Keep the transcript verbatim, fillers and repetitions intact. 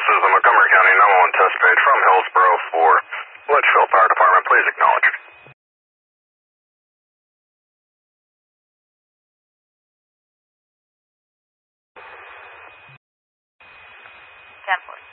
This is the Montgomery County nine one one test page from Hillsborough for Litchfield Fire Department. Please acknowledge. ten four.